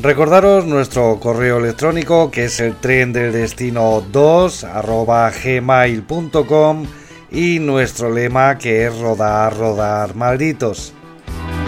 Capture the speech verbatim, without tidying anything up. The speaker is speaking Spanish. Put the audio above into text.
Recordaros nuestro correo electrónico, que es el tren del destino dos arroba gmail punto com, y nuestro lema, que es rodar, rodar, malditos.